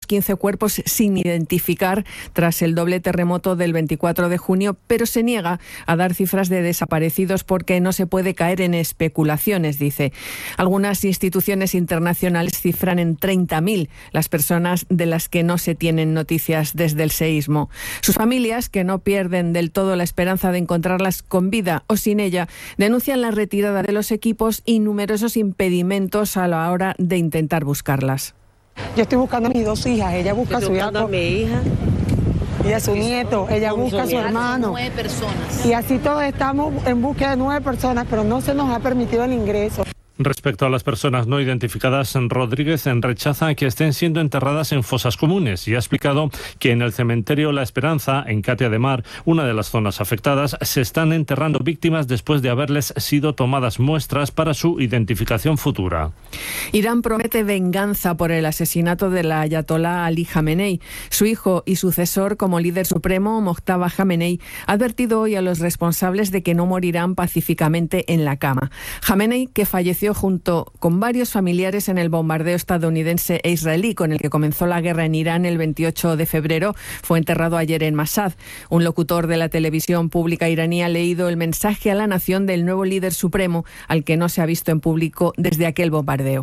15 cuerpos sin identificar tras el doble terremoto del 24 de junio, pero se niega a dar cifras de desaparecidos porque no se puede caer en especulaciones, dice. Algunas instituciones internacionales cifran en 30.000 las personas de las que no se tienen noticias desde el seísmo. Sus familias, que no pierden del todo la esperanza de encontrarlas con vida o sin ella, denuncian la retirada de los equipos y numerosos impedimentos a la hora de intentar buscarlas. Yo estoy buscando a mis 2 hijas, ella busca a su hija. A mi hija. Y a su nieto, ella busca a su hermano. 9 personas. Y así todos estamos en búsqueda de 9 personas, pero no se nos ha permitido el ingreso. Respecto a las personas no identificadas, Rodríguez rechaza que estén siendo enterradas en fosas comunes y ha explicado que en el cementerio La Esperanza, en Catia de Mar, una de las zonas afectadas, se están enterrando víctimas después de haberles sido tomadas muestras para su identificación futura. Irán promete venganza por el asesinato del ayatolá Ali Jamenei. Su hijo y sucesor como líder supremo, Mojtaba Jamenei, ha advertido hoy a los responsables de que no morirán pacíficamente en la cama. Jamenei, que falleció junto con varios familiares en el bombardeo estadounidense e israelí con el que comenzó la guerra en Irán el 28 de febrero, fue enterrado ayer en Mashhad. Un locutor de la televisión pública iraní ha leído el mensaje a la nación del nuevo líder supremo, al que no se ha visto en público desde aquel bombardeo.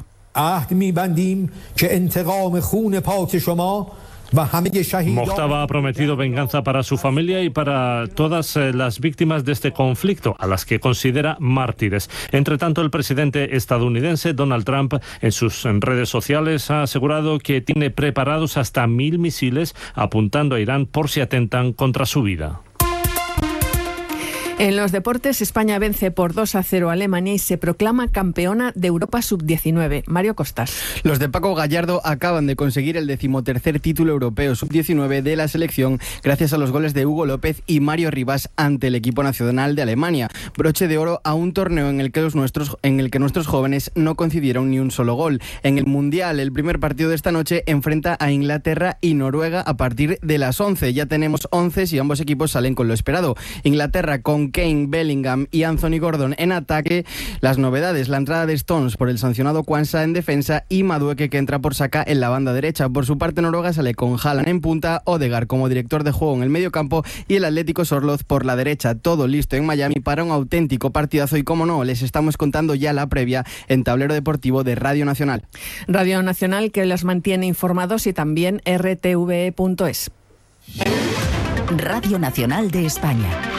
Mojtaba ha prometido venganza para su familia y para todas las víctimas de este conflicto, a las que considera mártires. Entre tanto, el presidente estadounidense Donald Trump en sus redes sociales ha asegurado que tiene preparados hasta 1.000 misiles apuntando a Irán por si atentan contra su vida. En los deportes, España vence por 2-0 a Alemania y se proclama campeona de Europa Sub-19. Mario Costas. Los de Paco Gallardo acaban de conseguir el 13º título europeo Sub-19 de la selección gracias a los goles de Hugo López y Mario Rivas ante el equipo nacional de Alemania. Broche de oro a un torneo en el que nuestros jóvenes no concedieron ni un solo gol. En el Mundial, el primer partido de esta noche enfrenta a Inglaterra y Noruega a partir de las 11. Ya tenemos 11 y ambos equipos salen con lo esperado. Inglaterra con Kane, Bellingham y Anthony Gordon en ataque. Las novedades, la entrada de Stones por el sancionado Kwanza en defensa y Madueke, que entra por Saka en la banda derecha. Por su parte, Noruega sale con Haaland en punta, Odegaard como director de juego en el medio campo y el Atlético Sorloz por la derecha. Todo listo en Miami para un auténtico partidazo y, como no, les estamos contando ya la previa en Tablero Deportivo de Radio Nacional. Radio Nacional, que los mantiene informados, y también rtve.es. Radio Nacional de España.